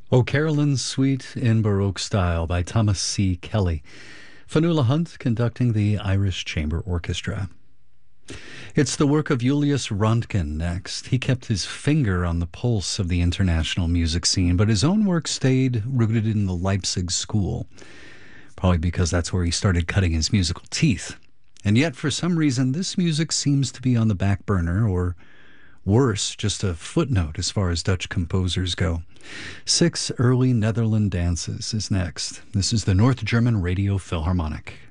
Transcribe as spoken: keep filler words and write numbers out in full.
O Carolyn Suite in Baroque Style by Thomas C. Kelly. Fanula Hunt conducting the Irish Chamber Orchestra. It's the work of Julius Röntgen next. He kept his finger on the pulse of the international music scene, but his own work stayed rooted in the Leipzig school, probably because that's where he started cutting his musical teeth. And yet, for some reason, this music seems to be on the back burner, or worse, just a footnote as far as Dutch composers go. Six Early Netherland Dances is next. This is the North German Radio Philharmonic.